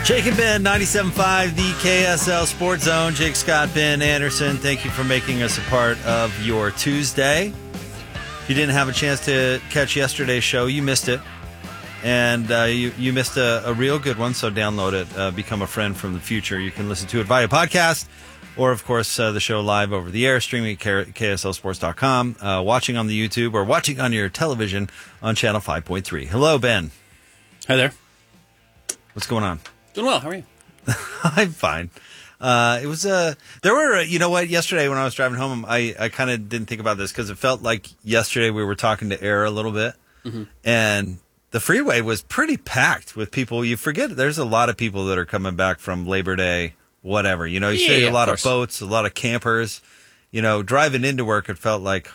Jake and Ben, 97.5, the KSL Sports Zone. Jake, Scott, Ben Anderson, thank you for making us a part of your Tuesday. If you didn't have a chance to catch yesterday's show, you missed it. And you missed a real good one, so download it. Become a friend from the future. You can listen to it via podcast or, of course, the show live over the air, streaming at KSLSports.com, watching on the YouTube, or watching on your television on Channel 5.3. Hello, Ben. Hi there. What's going on? Doing well. How are you? I'm fine. It was there were you know what, yesterday when I was driving home, I kind of didn't think about this because it felt like yesterday we were talking to air a little bit, and the freeway was pretty packed with people. You forget there's a lot of people that are coming back from Labor Day, whatever. You know, you see a lot of boats, a lot of campers. You know, driving into work, it felt like,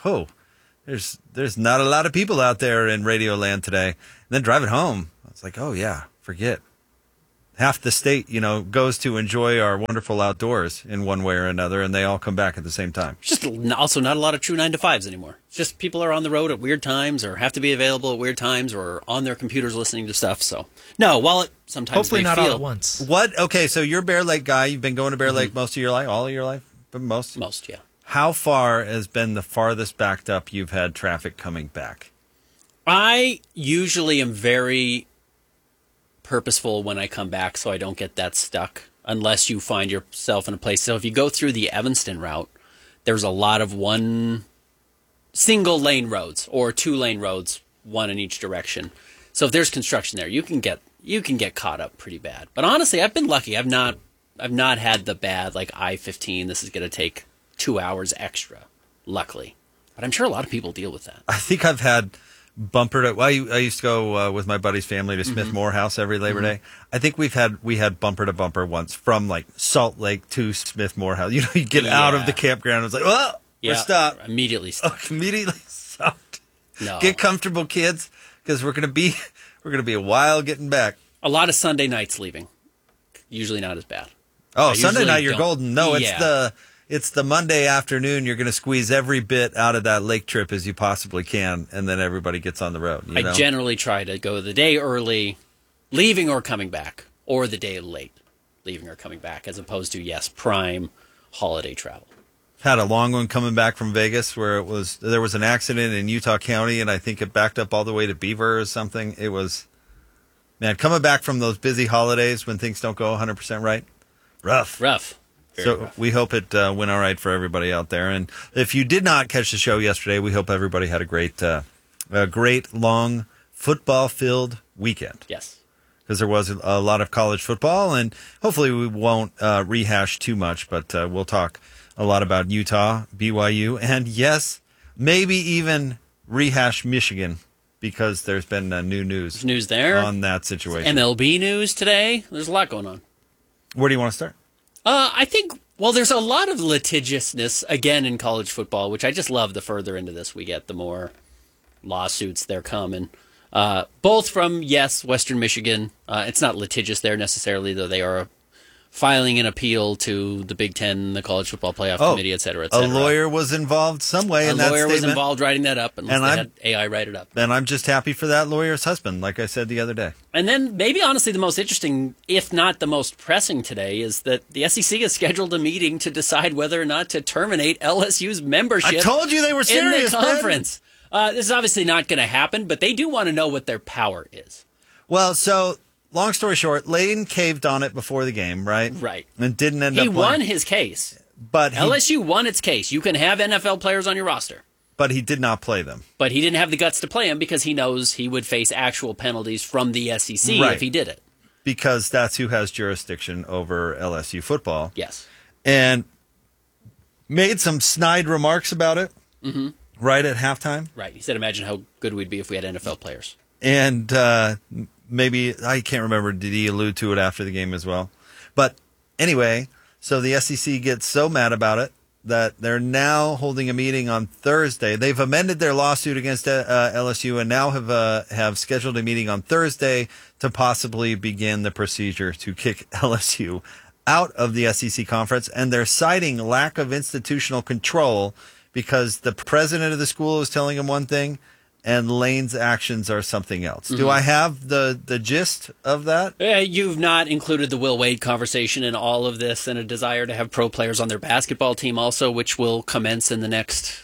there's not a lot of people out there in Radio Land today. And then driving home, I was like, oh yeah, forget. Half the state, goes to enjoy our wonderful outdoors in one way or another, and they all come back at the same time. It's just also not a lot of true 9-to-5s anymore. It's just people are on the road at weird times, or have to be available at weird times, or on their computers listening to stuff. So, no, while it sometimes hopefully not feel, all at once. What? Okay, so you're a Bear Lake guy. You've been going to Bear Lake most of your life, all of your life, but most. Most, yeah. How far has been the farthest backed up you've had traffic coming back? I usually am very purposeful when I come back so I don't get that stuck unless you find yourself in a place. So if you go through the Evanston route, there's a lot of one single lane roads or 2-lane roads, one in each direction. So if there's construction there, you can get caught up pretty bad. But honestly, I've been lucky. I've not had the bad like I-15. This is going to take 2 hours extra, luckily. But I'm sure a lot of people deal with that. I think I've had bumper to. Well, I used to go with my buddy's family to Smith Morehouse every Labor Day. I think we had bumper to bumper once from like Salt Lake to Smith Morehouse. You get out of the campground. It's like, we're stopped. Immediately stopped. Immediately stopped. No. Get comfortable, kids, because we're gonna be a while getting back. A lot of Sunday nights leaving. Usually not as bad. Oh, Sunday night you're golden. No, it's the Monday afternoon. You're going to squeeze every bit out of that lake trip as you possibly can, and then everybody gets on the road. I generally try to go the day early, leaving or coming back, or the day late, leaving or coming back, as opposed to, prime holiday travel. Had a long one coming back from Vegas where there was an accident in Utah County, and I think it backed up all the way to Beaver or something. It was, man, coming back from those busy holidays when things don't go 100% right, rough. So we hope it went all right for everybody out there. And if you did not catch the show yesterday, we hope everybody had a great long football-filled weekend. Yes. Because there was a lot of college football, and hopefully we won't rehash too much, but we'll talk a lot about Utah, BYU, and yes, maybe even rehash Michigan, because there's been new news. There's news there on that situation. MLB news today. There's a lot going on. Where do you want to start? I think, there's a lot of litigiousness, again, in college football, which I just love. The further into this we get, the more lawsuits there come. And both from, Western Michigan. It's not litigious there necessarily, though they are filing an appeal to the Big Ten, the College Football Playoff Committee, et cetera, et cetera. A lawyer was involved some way in that statement. A lawyer was involved writing that up, and they had AI write it up. And I'm just happy for that lawyer's husband, like I said the other day. And then maybe honestly the most interesting, if not the most pressing today, is that the SEC has scheduled a meeting to decide whether or not to terminate LSU's membership. I told you they were serious, in the conference. This is obviously not going to happen, but they do want to know what their power is. Well, so long story short, Lane caved on it before the game, right? Right. And didn't end up He playing. won his case. But LSU won its case. You can have NFL players on your roster. But he did not play them. But he didn't have the guts to play them because he knows he would face actual penalties from the SEC if he did it. Because that's who has jurisdiction over LSU football. Yes. And made some snide remarks about it right at halftime. Right. He said, imagine how good we'd be if we had NFL players. And maybe, I can't remember, did he allude to it after the game as well? But anyway, so the SEC gets so mad about it that they're now holding a meeting on Thursday. They've amended their lawsuit against LSU and now have scheduled a meeting on Thursday to possibly begin the procedure to kick LSU out of the SEC conference. And they're citing lack of institutional control because the president of the school is telling them one thing and Lane's actions are something else. Do I have the gist of that? You've not included the Will Wade conversation in all of this, and a desire to have pro players on their basketball team also, which will commence in the next,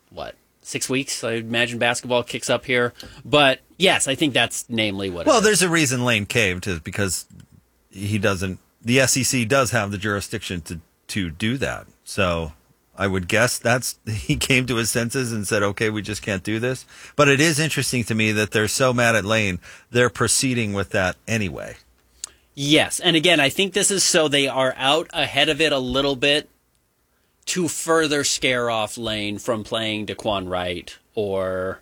6 weeks? I imagine basketball kicks up here. But yes, I think that's namely what it is. Well, there's a reason Lane caved, is because he doesn't. The SEC does have the jurisdiction to do that. So I would guess he came to his senses and said, okay, we just can't do this. But it is interesting to me that they're so mad at Lane, they're proceeding with that anyway. Yes, and again, I think this is so they are out ahead of it a little bit to further scare off Lane from playing Daquan Wright or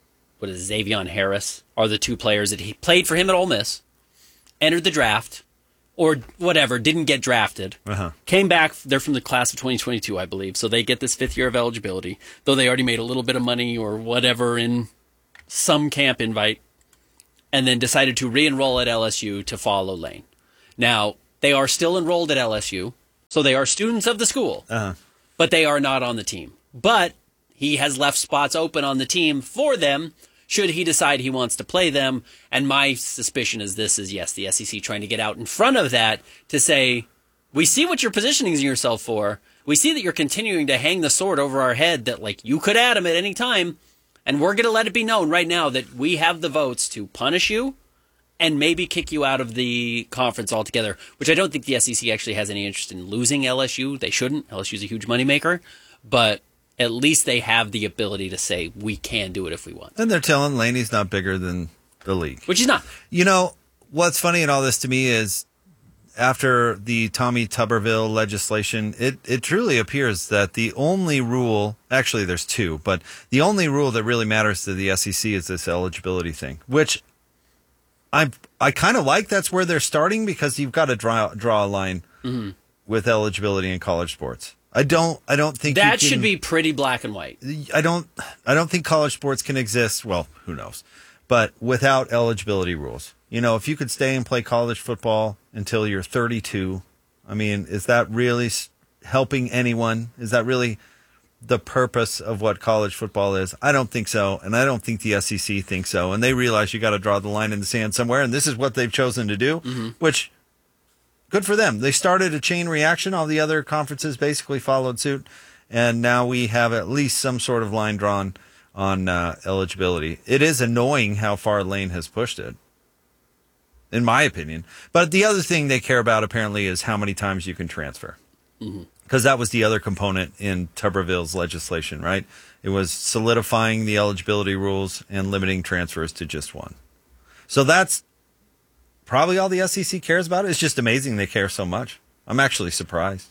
Xavion Harris are the two players that he played for him at Ole Miss, entered the draft, or whatever, didn't get drafted, came back. They're from the class of 2022, I believe, so they get this 5th year of eligibility, though they already made a little bit of money or whatever in some camp invite, and then decided to re-enroll at LSU to follow Lane. Now, they are still enrolled at LSU, so they are students of the school, but they are not on the team. But he has left spots open on the team for them should he decide he wants to play them. And my suspicion is the SEC trying to get out in front of that to say, we see what you're positioning yourself for. We see that you're continuing to hang the sword over our head that, you could add him at any time. And we're going to let it be known right now that we have the votes to punish you and maybe kick you out of the conference altogether, which I don't think the SEC actually has any interest in losing LSU. They shouldn't. LSU's a huge moneymaker. But at least they have the ability to say, we can do it if we want. And they're telling Lane he's not bigger than the league. Which he's not. You know, what's funny in all this to me is after the Tommy Tuberville legislation, it truly appears that the only rule, actually there's two, but the only rule that really matters to the SEC is this eligibility thing, which I kind of like. That's where they're starting, because you've got to draw a line with eligibility in college sports. I don't think that should be pretty black and white. I don't think college sports can exist. Well, who knows? But without eligibility rules, if you could stay and play college football until you're 32, I mean, is that really helping anyone? Is that really the purpose of what college football is? I don't think so, and I don't think the SEC thinks so. And they realize you got to draw the line in the sand somewhere, and this is what they've chosen to do, which. Good for them. They started a chain reaction. All the other conferences basically followed suit. And now we have at least some sort of line drawn on eligibility. It is annoying how far Lane has pushed it, in my opinion. But the other thing they care about, apparently, is how many times you can transfer. Because that was the other component in Tuberville's legislation, right? It was solidifying the eligibility rules and limiting transfers to just one. So that's probably all the SEC cares about. It's just amazing they care so much. I'm actually surprised.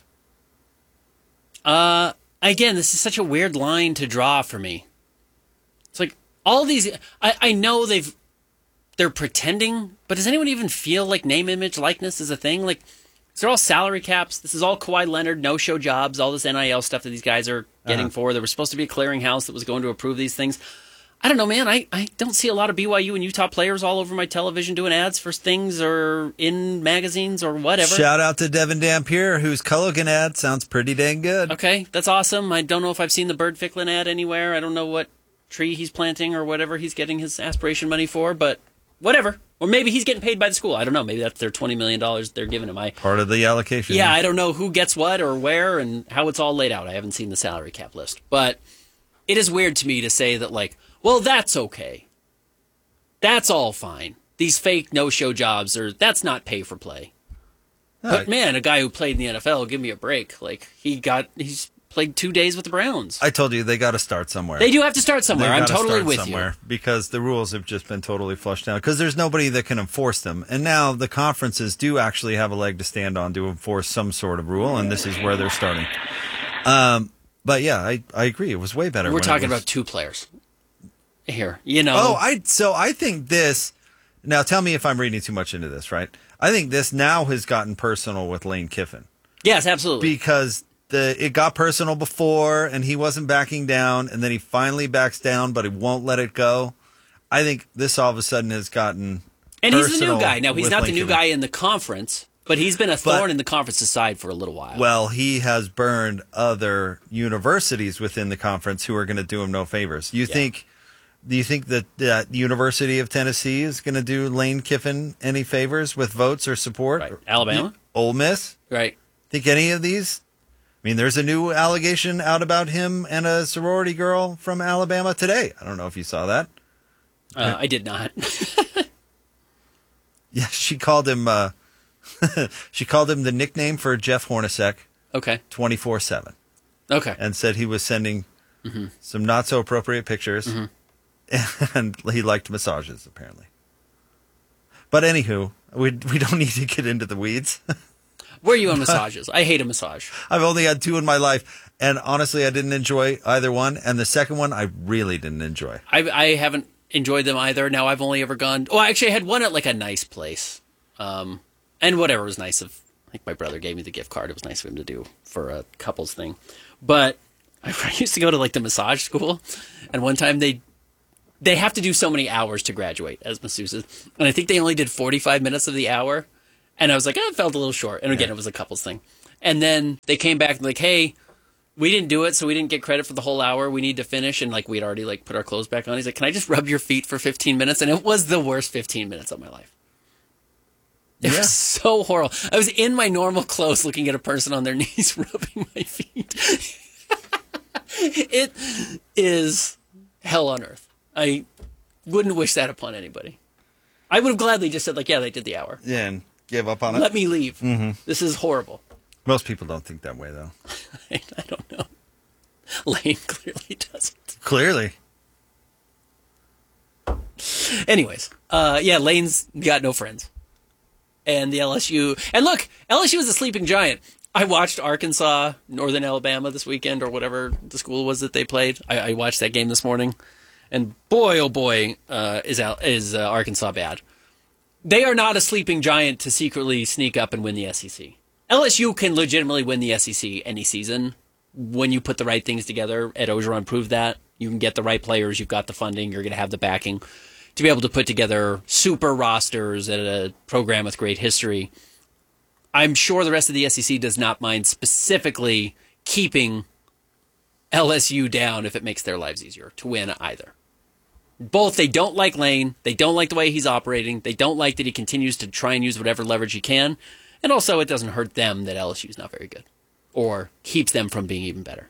Again, this is such a weird line to draw for me. It's like all these. I know they're pretending, but does anyone even feel like name, image, likeness is a thing? Like, they're all salary caps. This is all Kawhi Leonard, no-show jobs, all this NIL stuff that these guys are getting for. There was supposed to be a clearinghouse that was going to approve these things. I don't know, man. I don't see a lot of BYU and Utah players all over my television doing ads for things or in magazines or whatever. Shout out to Devin Dampier, whose Culligan ad sounds pretty dang good. Okay, that's awesome. I don't know if I've seen the Bird Ficklin ad anywhere. I don't know what tree he's planting or whatever he's getting his aspiration money for, but whatever. Or maybe he's getting paid by the school. I don't know. Maybe that's their $20 million they're giving him. Part of the allocation. Yeah, I don't know who gets what or where and how it's all laid out. I haven't seen the salary cap list. But it is weird to me to say that, well, that's okay. That's all fine. These fake no-show jobs, that's not pay for play. But man, a guy who played in the NFL, give me a break. He's played 2 days with the Browns. I told you, they got to start somewhere. They do have to start somewhere. I'm totally with you. Because the rules have just been totally flushed out. Because there's nobody that can enforce them. And now the conferences do actually have a leg to stand on to enforce some sort of rule, and this is where they're starting. But yeah, I agree. It was way better. We're talking about two players here, So I think this. Now, tell me if I'm reading too much into this, right? I think this now has gotten personal with Lane Kiffin. Yes, absolutely. Because it got personal before, and he wasn't backing down, and then he finally backs down, but he won't let it go. I think this all of a sudden has gotten and he's the new guy. Now, he's not the new guy in the conference, but he's been a thorn in the conference's side for a little while. Well, he has burned other universities within the conference who are going to do him no favors. You think Do you think that the University of Tennessee is going to do Lane Kiffin any favors with votes or support? Right. Alabama? Ole Miss? Right. Think any of these? I mean, there's a new allegation out about him and a sorority girl from Alabama today. I don't know if you saw that. I did not. Yeah, she called him she called him the nickname for Jeff Hornacek Okay. 24/7 Okay. and said he was sending some not so appropriate pictures and he liked massages apparently. But anywho, we don't need to get into the weeds. Where are you on massages? I hate a massage. I've only had 2 in my life, and honestly, I didn't enjoy either one. And the second one, I really didn't enjoy. I haven't enjoyed them either. Now I've only ever gone. Oh, actually, I had one at like a nice place, and whatever was nice of. Like my brother gave me the gift card. It was nice of him to do for a couples thing. But I used to go to like the massage school, and one time they have to do so many hours to graduate as masseuses, and I think they only did 45 minutes of the hour. And I was like, it felt a little short. And again, It was a couples thing. And then they came back and like, hey, we didn't do it, so we didn't get credit for the whole hour. We need to finish. And like, we'd already like put our clothes back on. He's like, can I just rub your feet for 15 minutes? And it was the worst 15 minutes of my life. It was so horrible. I was in my normal clothes looking at a person on their knees rubbing my feet. It is hell on earth. I wouldn't wish that upon anybody. I would have gladly just said like, yeah, they did the hour. Yeah, and gave up on it. Let me leave. This is horrible. Most people don't think that way, though. I don't know. Lane clearly doesn't. Clearly. Anyways, Lane's got no friends. And the LSU... And look, LSU is a sleeping giant. I watched Arkansas, Northern Alabama this weekend, or whatever the school was that they played. I watched that game this morning. And boy, oh boy, is Arkansas bad. They are not a sleeping giant to secretly sneak up and win the SEC. LSU can legitimately win the SEC any season when you put the right things together. Ed Ogeron proved that. You can get the right players. You've got the funding. You're going to have the backing to be able to put together super rosters at a program with great history. I'm sure the rest of the SEC does not mind specifically keeping LSU down if it makes their lives easier to win either. Both, they don't like Lane, they don't like the way he's operating, they don't like that he continues to try and use whatever leverage he can, and also it doesn't hurt them that LSU's not very good, or keeps them from being even better.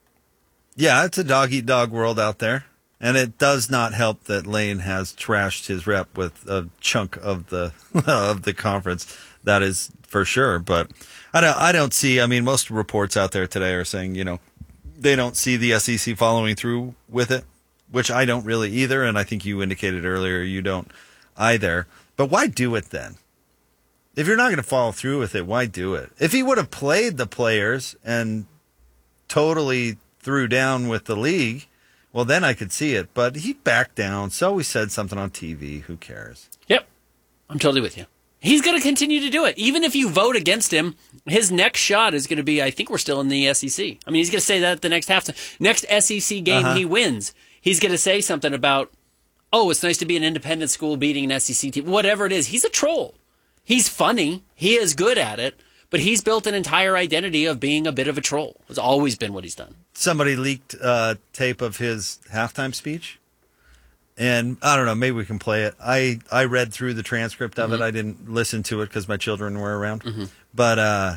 Yeah, it's a dog-eat-dog world out there, and it does not help that Lane has trashed his rep with a chunk of the of the conference. That is for sure, but I don't see, I mean, most reports out there today are saying, they don't see the SEC following through with it, which I don't really either, and I think you indicated earlier you don't either. But why do it then? If you're not going to follow through with it, why do it? If he would have played the players and totally threw down with the league, well, then I could see it. But he backed down, so he said something on TV. Who cares? Yep, I'm totally with you. He's going to continue to do it. Even if you vote against him, his next shot is going to be, I think we're still in the SEC. I mean, he's going to say that at the next next SEC game he wins. He's going to say something about, oh, it's nice to be an independent school beating an SEC team. Whatever it is, he's a troll. He's funny. He is good at it. But he's built an entire identity of being a bit of a troll. It's always been what he's done. Somebody leaked tape of his halftime speech. And I don't know, maybe we can play it. I read through the transcript of it. I didn't listen to it because my children were around. But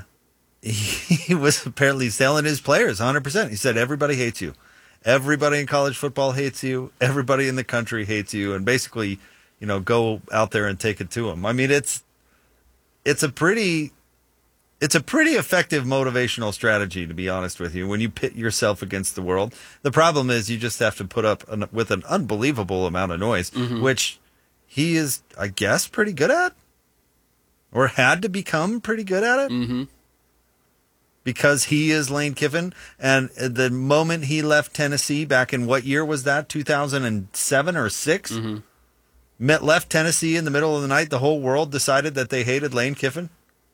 he was apparently selling his players 100%. He said, everybody hates you. Everybody in college football hates you. Everybody in the country hates you. And basically, go out there and take it to them. I mean, it's a pretty effective motivational strategy, to be honest with you, when you pit yourself against the world. The problem is you just have to put up with an unbelievable amount of noise, which he is, I guess, pretty good at, or had to become pretty good at it. Because he is Lane Kiffin. And the moment he left Tennessee, back in what year was that? 2007 or 6? Left Tennessee in the middle of the night, the whole world decided that they hated Lane Kiffin.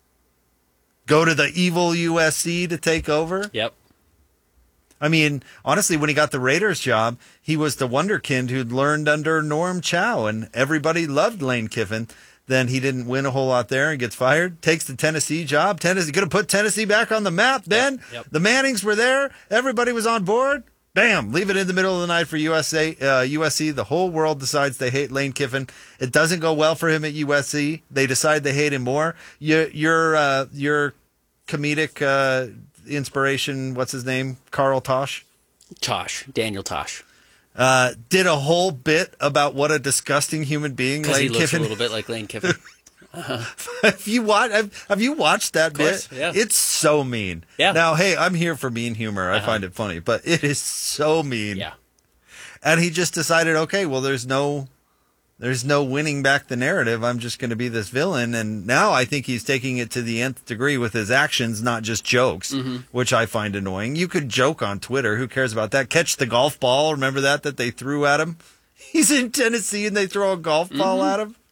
Go to the evil USC to take over. Yep. I mean, honestly, when he got the Raiders job, he was the wonderkind who'd learned under Norm Chow, and everybody loved Lane Kiffin. Then he didn't win a whole lot there and gets fired. Takes the Tennessee job. Tennessee going to put Tennessee back on the map. Ben, Yep. The Mannings were there. Everybody was on board. Bam! Leave it in the middle of the night for USC. The whole world decides they hate Lane Kiffin. It doesn't go well for him at USC. They decide they hate him more. Your comedic inspiration, what's his name? Carl Tosh? Daniel Tosh. Did a whole bit about what a disgusting human being Lane Kiffin. Because he looks a little bit like Lane Kiffin. Have you watched that bit? Yeah. It's so mean. Yeah. Now, hey, I'm here for mean humor. I find it funny, but it is so mean. Yeah. And he just decided, okay, well, there's no winning back the narrative. I'm just going to be this villain. And now I think he's taking it to the nth degree with his actions, not just jokes, which I find annoying. You could joke on Twitter. Who cares about that? Catch the golf ball. Remember that they threw at him? He's in Tennessee and they throw a golf ball at him.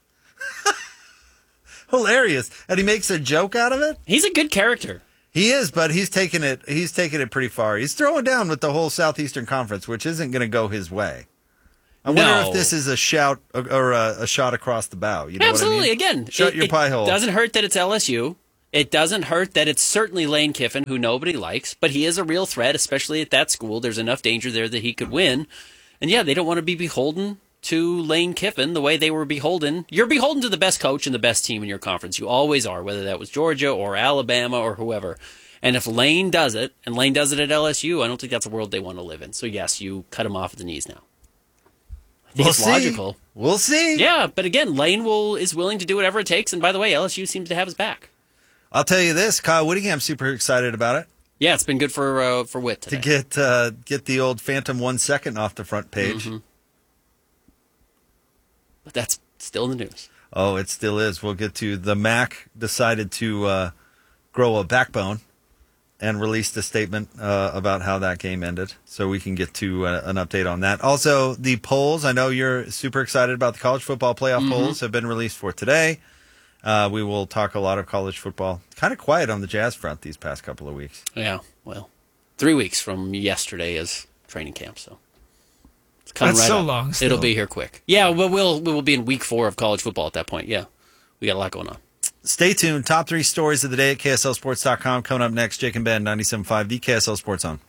Hilarious. And he makes a joke out of it. He's a good character. He is, but he's taking it pretty far. He's throwing down with the whole Southeastern Conference, which isn't going to go his way. I wonder if this is a shout or a shot across the bow. You know Absolutely. what I mean? Again, shut your pie hole. It doesn't hurt that it's LSU. It doesn't hurt that it's certainly Lane Kiffin, who nobody likes, but he is a real threat, especially at that school. There's enough danger there that he could win. And yeah, they don't want to be beholden to Lane Kiffin the way they were beholden. You're beholden to the best coach and the best team in your conference. You always are, whether that was Georgia or Alabama or whoever. And if Lane does it, and Lane does it at LSU, I don't think that's a world they want to live in. So yes, you cut him off at the knees now. I think it's logical. We'll see. Yeah, but again, Lane is willing to do whatever it takes. And by the way, LSU seems to have his back. I'll tell you this, Kyle Whittingham's super excited about it. Yeah, it's been good for Whit today. To get the old Phantom 1 second off the front page. But that's still in the news. Oh, it still is. We'll get to the MAC decided to grow a backbone and released a statement about how that game ended. So we can get to an update on that. Also, the polls. I know you're super excited about the college football playoff polls have been released for today. We will talk a lot of college football. Kind of quiet on the Jazz front these past couple of weeks. Yeah, well, 3 weeks from yesterday is training camp, so it's coming That's right so up. long still. It'll be here quick. Yeah, well, we'll be in week 4 of college football at that point. Yeah, we got a lot going on. Stay tuned. Top 3 stories of the day at KSLSports.com. Coming up next, Jake and Ben, 97.5, the KSL Sports Zone.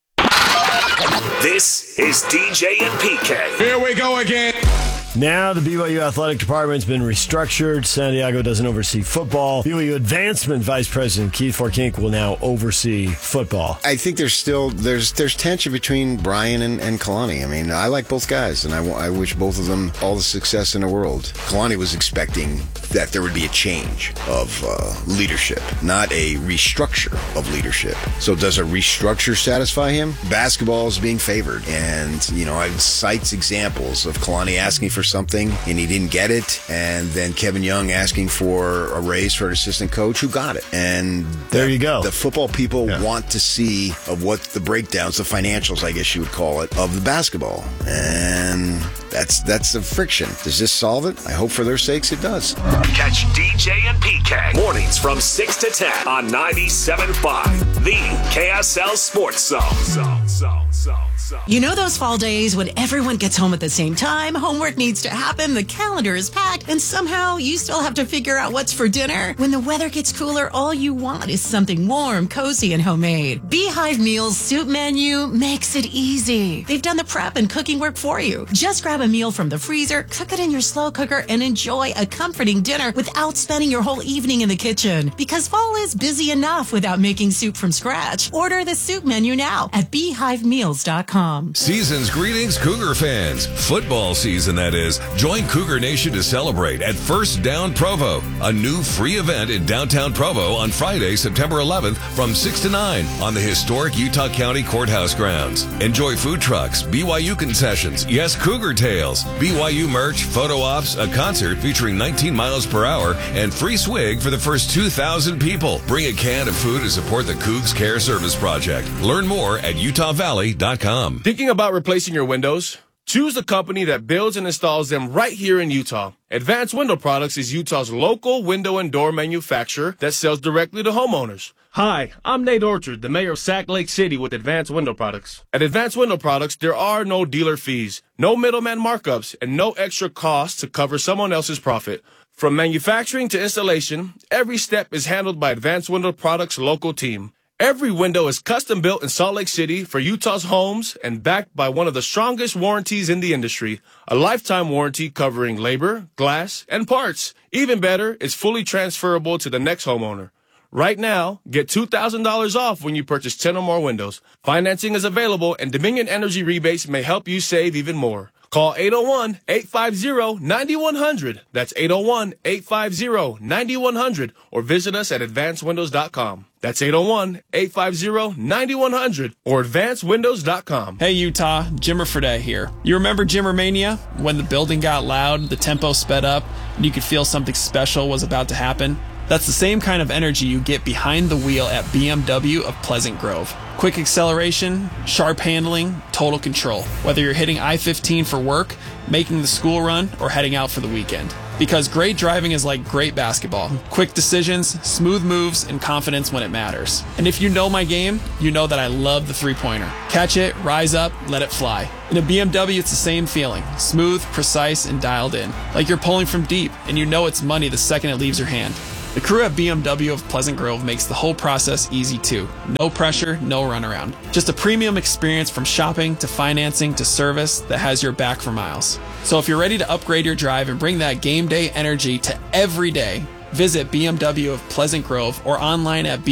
This is DJ and PK. Here we go again. Now the BYU athletic department's been restructured. San Diego doesn't oversee football. BYU advancement vice president Keith Forkink will now oversee football. I think there's tension between Brian and Kalani. I mean, I like both guys, and I wish both of them all the success in the world. Kalani was expecting that there would be a change of leadership, not a restructure of leadership. So does a restructure satisfy him? Basketball is being favored, and I cites examples of Kalani asking for something and he didn't get it, and then Kevin Young asking for a raise for an assistant coach who got it. And there you go. The football people want to see of what the breakdowns, the financials, I guess you would call it, of the basketball. And that's the friction. Does this solve it? I hope for their sakes it does. Catch DJ and PK mornings from 6 to 10 on 97.5, the KSL Sports Zone. You know those fall days when everyone gets home at the same time, homework needs to happen, the calendar is packed, and somehow you still have to figure out what's for dinner? When the weather gets cooler, all you want is something warm, cozy, and homemade. Beehive Meals soup menu makes it easy. They've done the prep and cooking work for you. Just grab a meal from the freezer, cook it in your slow cooker, and enjoy a comforting dinner without spending your whole evening in the kitchen. Because fall is busy enough without making soup from scratch. Order the soup menu now at beehivemeals.com. Season's greetings, Cougar fans. Football season, that is. Join Cougar Nation to celebrate at First Down Provo, a new free event in downtown Provo on Friday, September 11th from 6 to 9 on the historic Utah County Courthouse grounds. Enjoy food trucks, BYU concessions, yes, Cougar Tales, BYU merch, photo ops, a concert featuring 19 miles per hour, and free swig for the first 2,000 people. Bring a can of food to support the Cougs Care Service Project. Learn more at utahvalley.com. Thinking about replacing your windows? Choose a company that builds and installs them right here in Utah. Advanced Window Products is Utah's local window and door manufacturer that sells directly to homeowners. Hi, I'm Nate Orchard, the mayor of Sac Lake City with Advanced Window Products. At Advanced Window Products, there are no dealer fees, no middleman markups, and no extra costs to cover someone else's profit. From manufacturing to installation, every step is handled by Advanced Window Products' local team. Every window is custom built in Salt Lake City for Utah's homes and backed by one of the strongest warranties in the industry. A lifetime warranty covering labor, glass, and parts. Even better, it's fully transferable to the next homeowner. Right now, get $2,000 off when you purchase 10 or more windows. Financing is available, and Dominion Energy rebates may help you save even more. Call 801-850-9100. That's 801-850-9100. Or visit us at advancedwindows.com. That's 801-850-9100 or advancedwindows.com. Hey Utah, Jimmer Fredette here. You remember Jimmermania? When the building got loud, the tempo sped up, and you could feel something special was about to happen? That's the same kind of energy you get behind the wheel at BMW of Pleasant Grove. Quick acceleration, sharp handling, total control. Whether you're hitting I-15 for work, making the school run, or heading out for the weekend. Because great driving is like great basketball. Quick decisions, smooth moves, and confidence when it matters. And if you know my game, you know that I love the three-pointer. Catch it, rise up, let it fly. In a BMW, it's the same feeling. Smooth, precise, and dialed in. Like you're pulling from deep, and you know it's money the second it leaves your hand. The crew at BMW of Pleasant Grove makes the whole process easy too. No pressure, no runaround. Just a premium experience from shopping to financing to service that has your back for miles. So if you're ready to upgrade your drive and bring that game day energy to every day, visit BMW of Pleasant Grove or online at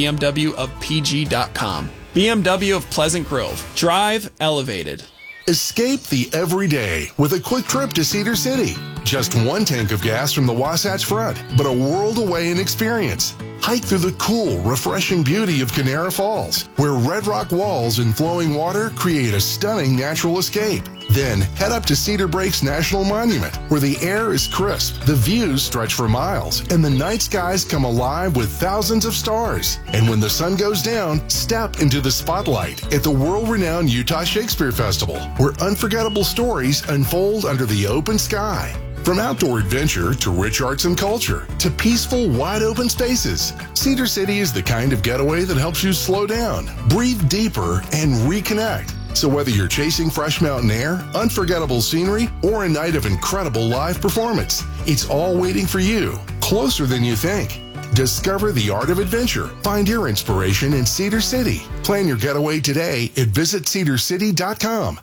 bmwofpg.com. BMW of Pleasant Grove. Drive elevated. Escape the everyday with a quick trip to Cedar City. Just one tank of gas from the Wasatch Front, but a world away in experience. Hike through the cool, refreshing beauty of Canara Falls, where red rock walls and flowing water create a stunning natural escape. Then head up to Cedar Breaks National Monument, where the air is crisp, the views stretch for miles, and the night skies come alive with thousands of stars. And when the sun goes down, step into the spotlight at the world-renowned Utah Shakespeare Festival, where unforgettable stories unfold under the open sky. From outdoor adventure to rich arts and culture to peaceful, wide-open spaces, Cedar City is the kind of getaway that helps you slow down, breathe deeper, and reconnect. So whether you're chasing fresh mountain air, unforgettable scenery, or a night of incredible live performance, it's all waiting for you, closer than you think. Discover the art of adventure. Find your inspiration in Cedar City. Plan your getaway today at visitcedarcity.com.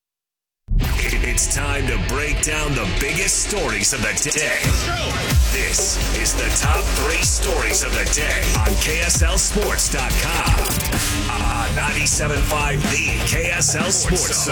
It's time to break down the biggest stories of the day. This is the top 3 stories of the day on KSLSports.com. 97.5 The KSL Sports Zone.